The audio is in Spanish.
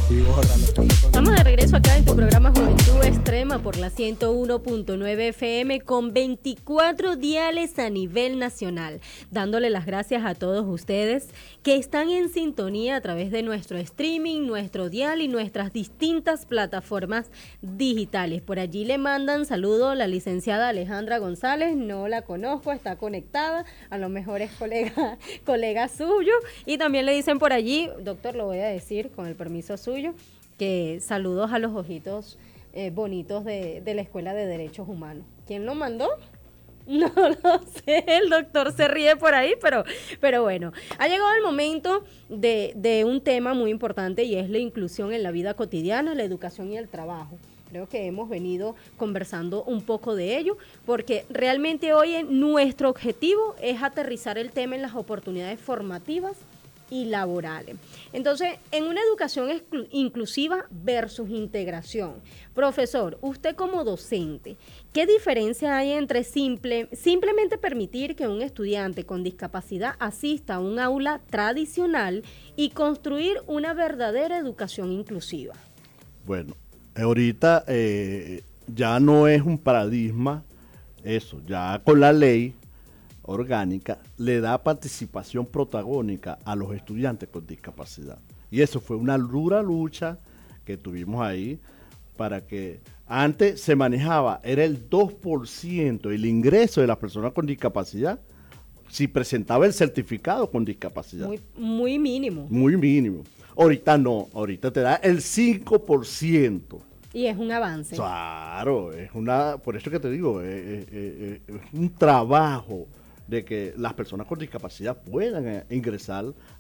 Sí, borralo, Estamos de regreso acá en tu programa Juventud Extrema por la 101.9 FM con 24 diales a nivel nacional, dándole las gracias a todos ustedes que están en sintonía a través de nuestro streaming, nuestro dial y nuestras distintas plataformas digitales. Por allí le mandan saludo la licenciada Alejandra González, no la conozco, está conectada, a lo mejor es colega suyo, y también le dicen por allí, doctor, lo voy a decir con el permiso suyo, que saludos a los ojitos bonitos de la Escuela de Derechos Humanos. ¿Quién lo mandó? No lo sé, el doctor se ríe por ahí, pero bueno, ha llegado el momento de un tema muy importante y es la inclusión en la vida cotidiana, la educación y el trabajo. Creo que hemos venido conversando un poco de ello, porque realmente hoy nuestro objetivo es aterrizar el tema en las oportunidades formativas y laborales. Entonces, en una educación inclusiva versus integración, profesor, usted como docente, ¿qué diferencia hay entre simplemente permitir que un estudiante con discapacidad asista a un aula tradicional y construir una verdadera educación inclusiva? Bueno, ahorita ya no es un paradigma eso, ya con la ley orgánica le da participación protagónica a los estudiantes con discapacidad. Y eso fue una dura lucha que tuvimos ahí para que antes se manejaba, era el 2% el ingreso de las personas con discapacidad si presentaba el certificado con discapacidad. Muy mínimo. Muy mínimo. Ahorita no, ahorita te da el 5%. Y es un avance. Claro, por eso que te digo, es un trabajo de que las personas con discapacidad puedan ingresar